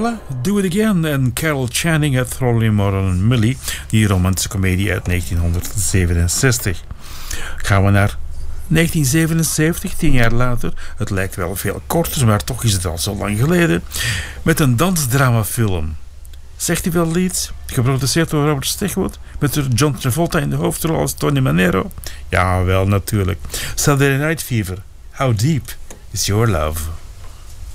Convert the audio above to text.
Voilà, Do It Again en Carol Channing uit Thorley Moran Millie, die romantische komedie uit 1967. Gaan we naar 1977, 10 jaar later. Het lijkt wel veel korter, maar toch is het al zo lang geleden. Met een dansdramafilm. Zegt hij wel iets? Geproduceerd door Robert Stigwood. Met John Travolta in de hoofdrol als Tony Manero. Ja, wel natuurlijk. Saturday Night Fever. How deep is your love?